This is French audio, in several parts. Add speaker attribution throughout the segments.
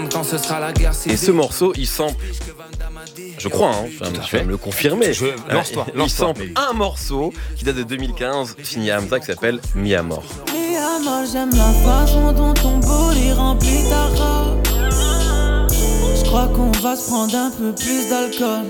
Speaker 1: ensemble quand ce sera la guerre civile.
Speaker 2: Et ce morceau, il sample, je crois, tu vas me le confirmer.
Speaker 3: Lance-toi.
Speaker 2: Il sample un morceau qui date de 2015, signé Hamza, qui s'appelle Mi Amor.
Speaker 4: Mi amor, j'aime la façon dont ton body remplit ta robe. Je crois qu'on va se prendre un peu plus d'alcool.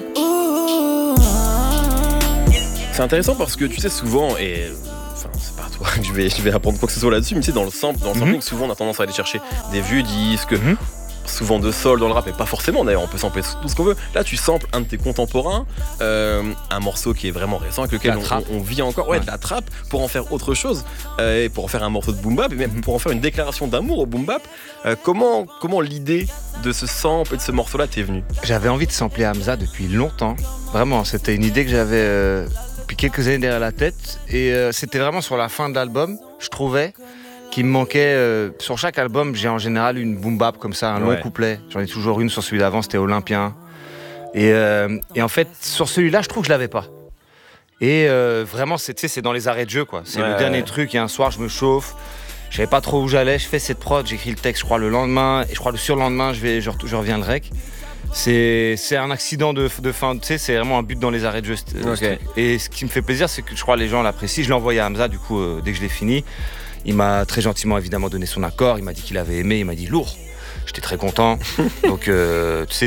Speaker 2: C'est intéressant parce que tu sais souvent, et enfin c'est pas à toi que je vais apprendre quoi que ce soit là-dessus, mais tu sais dans le sampling, souvent on a tendance à aller chercher des vieux disques, souvent de soul dans le rap, et pas forcément d'ailleurs, on peut sampler tout ce qu'on veut. Là tu samples un de tes contemporains, un morceau qui est vraiment récent, avec lequel on vit encore, de la trappe, pour en faire autre chose, et pour en faire un morceau de boom bap, et même pour en faire une déclaration d'amour au boom bap. Comment l'idée de ce sample et de ce morceau-là t'est venue?
Speaker 3: J'avais envie de sampler Hamza depuis longtemps, vraiment, c'était une idée que j'avais depuis quelques années derrière la tête, et c'était vraiment sur la fin de l'album, je trouvais qu'il me manquait, sur chaque album j'ai en général une boom bap comme ça, un long couplet, j'en ai toujours une, sur celui d'avant c'était Olympien, et en fait sur celui-là je trouve que je l'avais pas, et vraiment c'est dans les arrêts de jeu quoi, c'est le dernier truc, et un soir je me chauffe, je savais pas trop où j'allais, je fais cette prod, j'écris le texte je crois le lendemain, et je crois le surlendemain je reviens le rec. C'est un accident de fin, tu sais, c'est vraiment un but dans les arrêts de jeu. Et ce qui me fait plaisir, c'est que je crois que les gens l'apprécient. Je l'ai envoyé à Hamza, du coup, dès que je l'ai fini. Il m'a très gentiment, évidemment, donné son accord. Il m'a dit qu'il avait aimé, il m'a dit lourd. J'étais très content. Donc, tu sais,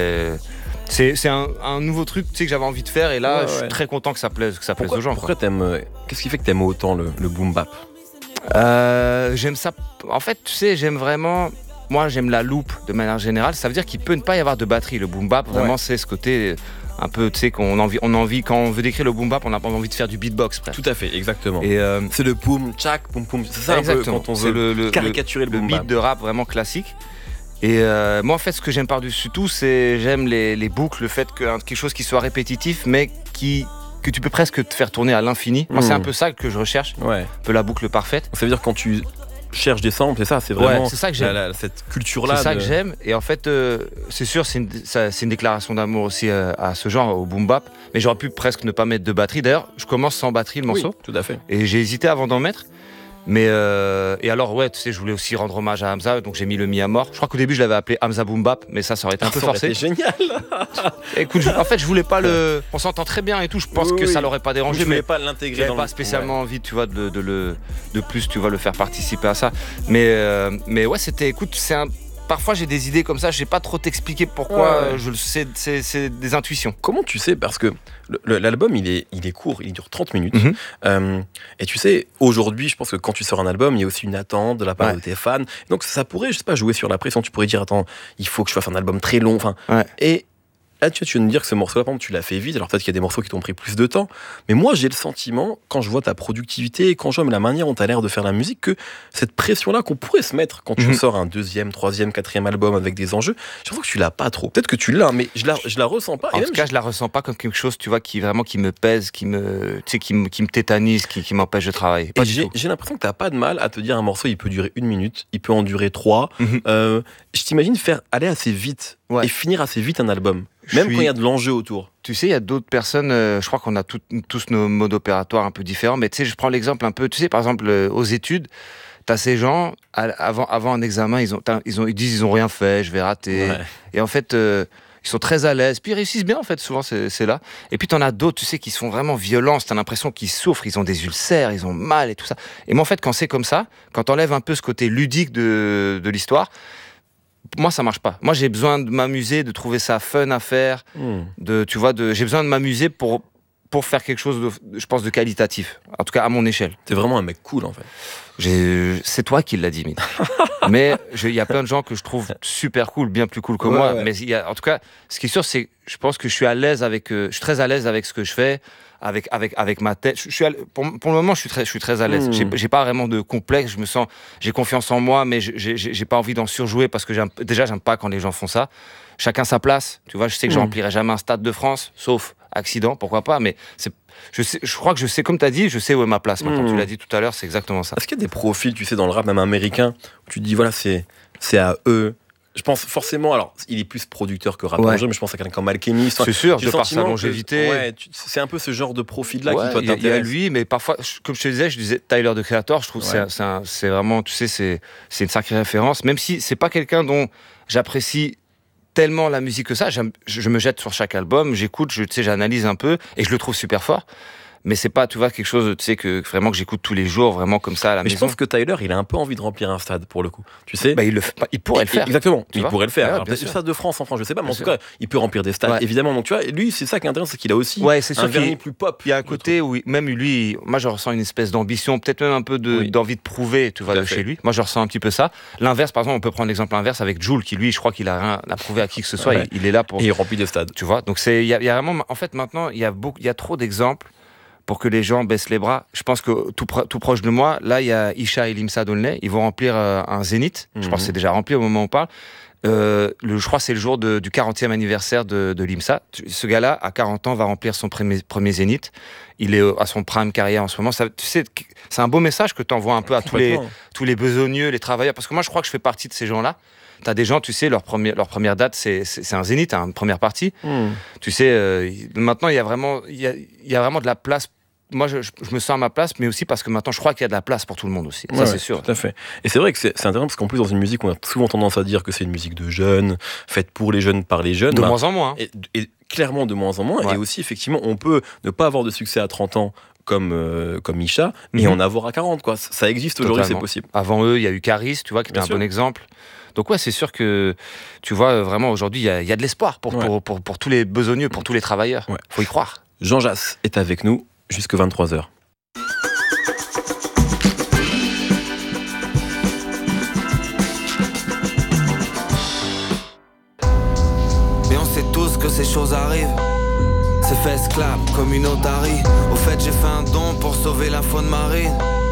Speaker 3: c'est un nouveau truc, tu sais, que j'avais envie de faire. Et là, je suis très content que ça plaise aux gens.
Speaker 2: Pourquoi qu'est-ce qui fait que t'aimes autant le boom bap?
Speaker 3: J'aime ça. En fait, tu sais, j'aime vraiment. Moi, j'aime la loupe de manière générale. Ça veut dire qu'il peut ne pas y avoir de batterie. Le boom bap, vraiment, c'est ce côté un peu, tu sais, qu'on envie, quand on veut décrire le boom bap, on a envie de faire du beatbox. Presque.
Speaker 2: Tout à fait, exactement.
Speaker 3: Et
Speaker 2: c'est le boom, tchak, boum, boum. C'est ça
Speaker 3: exactement.
Speaker 2: Un peu quand on veut caricaturer le boom bap.
Speaker 3: Le beat de rap vraiment classique. Et moi, en fait, ce que j'aime par-dessus tout, j'aime les boucles, le fait que quelque chose qui soit répétitif, mais que tu peux presque te faire tourner à l'infini. Moi, c'est un peu ça que je recherche, un peu la boucle parfaite.
Speaker 2: Ça veut dire quand tu cherche des samples, c'est ça, c'est vraiment
Speaker 3: c'est ça que j'aime.
Speaker 2: Cette culture-là.
Speaker 3: C'est ça que j'aime, et en fait, c'est sûr, c'est une déclaration d'amour aussi à ce genre, au boom bap, mais j'aurais pu presque ne pas mettre de batterie. D'ailleurs, je commence sans batterie le morceau.
Speaker 2: Oui, tout à fait.
Speaker 3: Et j'ai hésité avant d'en mettre. Mais et alors tu sais, je voulais aussi rendre hommage à Hamza, donc j'ai mis le Mi Amor. Je crois qu'au début je l'avais appelé Hamza Boom Bap, mais ça aurait été un peu forcé.
Speaker 2: C'est génial.
Speaker 3: Écoute, en fait je voulais pas on s'entend très bien et tout, je pense que ça l'aurait pas dérangé,
Speaker 2: je voulais pas l'intégrer.
Speaker 3: J'avais pas spécialement envie, tu vois, de plus, tu vois, le faire participer à ça. Mais ouais, écoute, parfois j'ai des idées comme ça, je sais pas trop t'expliquer pourquoi, je le sais, c'est des intuitions.
Speaker 2: Comment tu sais? Parce que l'album il est court, il dure 30 minutes. Et tu sais, aujourd'hui, je pense que quand tu sors un album, il y a aussi une attente de la part de tes fans. Donc ça pourrait, je sais pas, jouer sur la pression. Tu pourrais dire, attends, il faut que je fasse un album très long. Et là, tu viens de me dire que ce morceau-là, par exemple, tu l'as fait vite. Alors peut-être qu'il y a des morceaux qui t'ont pris plus de temps. Mais moi, j'ai le sentiment, quand je vois ta productivité et quand je vois la manière dont tu as l'air de faire la musique, que cette pression-là qu'on pourrait se mettre quand tu sors un 2e, 3e, 4e album avec des enjeux, j'ai l'impression que tu l'as pas trop. Peut-être que tu l'as, mais je la ressens pas.
Speaker 3: En tout cas, je la ressens pas comme quelque chose, tu vois, qui me pèse, qui me tétanise, qui m'empêche de travailler.
Speaker 2: J'ai l'impression que t'as pas de mal à te dire un morceau, il peut durer 1 minute, il peut en durer 3. Je t'imagine aller assez vite et finir assez vite un album. Même quand il y a de l'enjeu autour.
Speaker 3: Tu sais, il y a d'autres personnes, je crois qu'on a tous nos modes opératoires un peu différents, mais tu sais, je prends l'exemple un peu, tu sais, par exemple, aux études, t'as ces gens, avant un examen, ils disent ils ont rien fait, je vais rater. Et en fait, ils sont très à l'aise, puis ils réussissent bien, en fait, souvent, c'est là. Et puis t'en as d'autres, tu sais, qui sont vraiment violents, t'as l'impression qu'ils souffrent, ils ont des ulcères, ils ont mal et tout ça. Et moi, en fait, quand c'est comme ça, quand t'enlèves un peu ce côté ludique de moi, ça marche pas. Moi, j'ai besoin de m'amuser, de trouver ça fun à faire. J'ai besoin de m'amuser pour faire quelque chose, je pense, de qualitatif. En tout cas, à mon échelle.
Speaker 2: T'es vraiment un mec cool, en fait.
Speaker 3: C'est toi qui l'as dit, Mid. Mais il y a plein de gens que je trouve super cool, bien plus cool que moi. Mais en tout cas, ce qui est sûr, c'est que je pense que je suis très à l'aise avec ce que je fais. Avec ma tête, pour le moment, je suis très à l'aise. J'ai pas vraiment de complexe. J'ai confiance en moi, mais j'ai pas envie d'en surjouer parce que j'aime pas quand les gens font ça. Chacun sa place. Tu vois, je sais que je remplirai jamais un stade de France, sauf accident, pourquoi pas. Mais je crois que je sais, comme t'as dit, je sais où est ma place. Maintenant, tu l'as dit tout à l'heure, c'est exactement ça.
Speaker 2: Est-ce qu'il y a des profils, tu sais, dans le rap, même américain, où tu te dis, voilà, c'est à eux Je pense forcément, alors il est plus producteur que rappeur, mais je pense à quelqu'un comme Alchemist.
Speaker 3: C'est sûr, de par sa longévité.
Speaker 2: C'est un peu ce genre de profil-là qui toi
Speaker 3: t'intéresse. Il y a lui, mais parfois, comme je te disais Tyler, The Creator, je trouve que c'est vraiment, tu sais, c'est une sacrée référence, même si c'est pas quelqu'un dont j'apprécie tellement la musique que ça. Je me jette sur chaque album, j'écoute, j'analyse un peu, et je le trouve super fort. Mais c'est pas, tu vois, quelque chose, tu sais, que vraiment que j'écoute tous les jours, vraiment comme ça à la maison.
Speaker 2: Mais je pense que Tyler, il a un peu envie de remplir un stade, pour le coup. Tu sais,
Speaker 3: il pourrait le faire.
Speaker 2: Exactement, il pourrait le faire. Alors, peut-être le stade de France, en France, je sais pas, mais en tout cas, il peut remplir des stades, évidemment. Donc, tu vois, lui, c'est ça qui est intéressant, c'est qu'il a aussi un vernis plus pop.
Speaker 3: Il y a un côté où, même lui, moi, je ressens une espèce d'ambition, peut-être même un peu d'envie de prouver, tu vois, de chez lui. Moi, je ressens un petit peu ça. L'inverse, par exemple, on peut prendre l'exemple inverse avec Jul, qui lui, je crois qu'il a rien à prouver à qui que ce soit. Il est là pour.
Speaker 2: Et il remplit des stades.
Speaker 3: Tu vois, donc il y a vraiment, en fait, maintenant, il y a trop d'exemples pour que les gens baissent les bras. Je pense que tout proche de moi, là, il y a Isha et Limsa d'Aulnay. Ils vont remplir un zénith. Je pense que c'est déjà rempli au moment où on parle. Je crois que c'est le jour du 40e anniversaire de Limsa. Ce gars-là, à 40 ans, va remplir son premier zénith. Il est à son prime carrière en ce moment. Ça, tu sais, c'est un beau message que tu envoies un peu à tous les besogneux, les travailleurs. Parce que moi, je crois que je fais partie de ces gens-là. T'as des gens, tu sais, leur première date, c'est un zénith, une première partie. Tu sais, maintenant, il y a vraiment de la place. Moi, je me sens à ma place, mais aussi parce que maintenant, je crois qu'il y a de la place pour tout le monde aussi. Ça, c'est sûr.
Speaker 2: Tout à fait. Et c'est vrai que c'est intéressant parce qu'en plus, dans une musique, on a souvent tendance à dire que c'est une musique de jeunes, faite pour les jeunes, par les jeunes.
Speaker 3: De moins en moins.
Speaker 2: Et clairement, de moins en moins. Ouais. Et aussi, effectivement, on peut ne pas avoir de succès à 30 ans comme Isha, et en avoir à 40, quoi. Ça existe aujourd'hui, c'est possible.
Speaker 3: Avant eux, il y a eu Caris, tu vois, qui était un bon exemple. Donc ouais, c'est sûr que, tu vois, vraiment, aujourd'hui, il y a de l'espoir pour tous les besogneux, pour tous les travailleurs. Ouais. Faut y croire.
Speaker 2: Jean Jass est avec nous jusque 23h.
Speaker 1: Et on sait tous que ces choses arrivent. C'est fait esclave comme une otarie. Au fait, j'ai fait un don pour sauver la faune marine.